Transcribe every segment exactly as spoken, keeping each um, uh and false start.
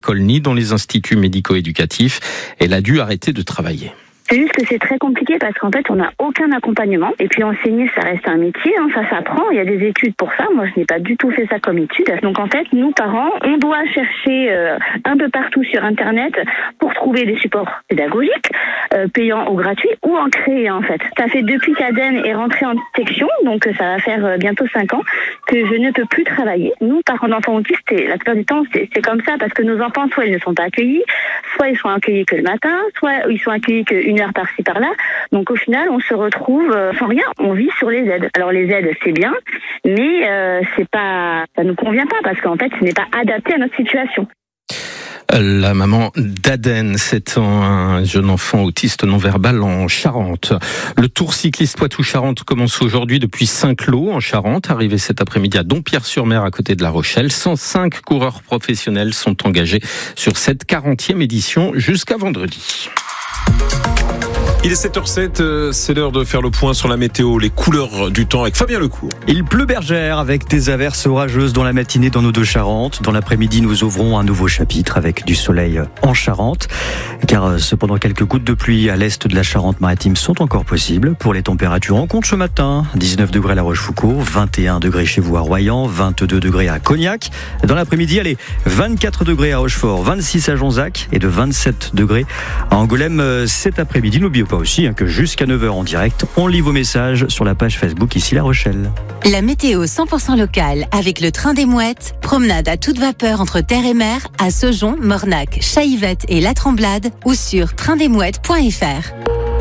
l'école ni dans les instituts médico-éducatifs. Elle a dû arrêter de travailler. C'est juste que c'est très compliqué parce qu'en fait, on n'a aucun accompagnement. Et puis enseigner, ça reste un métier, hein, ça s'apprend. Il y a des études pour ça. Moi, je n'ai pas du tout fait ça comme étude. Donc en fait, nous, parents, on doit chercher euh, un peu partout sur Internet pour trouver des supports pédagogiques, euh, payants ou gratuits, ou en créer en fait. Ça fait depuis qu'Aden est rentré en section, donc ça va faire euh, bientôt cinq ans, que je ne peux plus travailler. Nous, parents d'enfants autistes, la plupart du temps, c'est, c'est comme ça parce que nos enfants, soit ils ne sont pas accueillis, soit ils sont accueillis que le matin, soit ils sont accueillis qu'une heure par-ci par-là. Donc au final, on se retrouve euh, sans rien. On vit sur les aides. Alors les aides, c'est bien, mais euh, c'est pas, ça nous convient pas parce qu'en fait, ce n'est pas adapté à notre situation. La maman d'Aden, c'est un jeune enfant autiste non-verbal en Charente. Le Tour cycliste Poitou-Charentes commence aujourd'hui depuis Saint-Cloud en Charente, arrivé cet après-midi à Dompierre-sur-Mer à côté de La Rochelle. cent cinq coureurs professionnels sont engagés sur cette quarantième édition jusqu'à vendredi. Il est sept heures sept, c'est l'heure de faire le point sur la météo, les couleurs du temps avec Fabien Lecourt. Il pleut bergère avec des averses orageuses dans la matinée dans nos deux Charentes. Dans l'après-midi, nous ouvrons un nouveau chapitre avec du soleil en Charente. Car cependant, quelques gouttes de pluie à l'est de la Charente-Maritime sont encore possibles. Pour les températures, on compte ce matin dix-neuf degrés à La Rochefoucauld, vingt et un degrés chez vous à Royan, vingt-deux degrés à Cognac. Dans l'après-midi, allez, vingt-quatre degrés à Rochefort, vingt-six à Jonzac et de vingt-sept degrés à Angoulême cet après-midi. N'oubliez pas aussi hein, que jusqu'à neuf heures en direct, on lit vos messages sur la page Facebook ici La Rochelle. La météo cent pour cent locale avec le train des mouettes. Promenade à toute vapeur entre terre et mer à Saujon, Mornac, Chaillevette et La Tremblade ou sur train des mouettes point f r.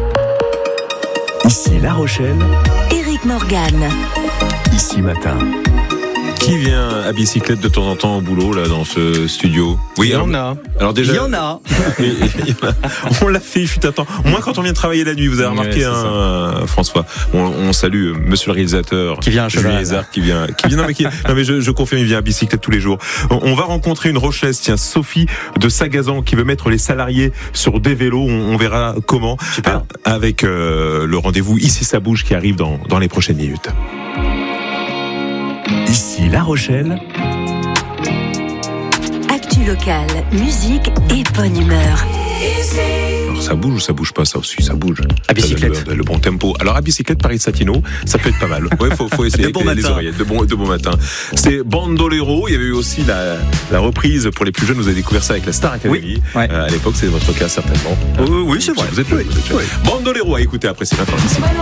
Ici La Rochelle. Éric Morgan. Ici matin. Qui vient à bicyclette de temps en temps au boulot là dans ce studio? Oui, il y en a. Alors déjà, il y en a. Oui, il y en a. On l'a fait, il fut un temps. Moins quand on vient travailler la nuit, vous avez remarqué, ouais, hein, François. On, on salue Monsieur le réalisateur, qui vient à cheval, qui vient, qui vient. Non mais, qui, non, mais je, je confirme, il vient à bicyclette tous les jours. On, on va rencontrer une Rochelaise, tiens, Sophie de Sagazan, qui veut mettre les salariés sur des vélos. On, on verra comment. Super. Avec euh, le rendez-vous Ici ça bouge qui arrive dans dans les prochaines minutes. Ici La Rochelle. Actu locale, musique et bonne humeur. Alors ça bouge ou ça bouge pas? Ça aussi, ça bouge. À bicyclette. Le, le, le bon tempo. Alors à bicyclette, Paris-Satino, ça peut être pas mal. Ouais, faut, faut essayer de bon avec les, les oreillettes. De bon, de bon matin. C'est Bandolero. Il y avait eu aussi la, la reprise pour les plus jeunes. Vous avez découvert ça avec la Star Academy. Oui, ouais. euh, à l'époque, c'est votre cas certainement. Euh, oui, c'est vrai. Vous êtes, oui, vous êtes oui. Bandolero à écouter après, c'est maintenant ici.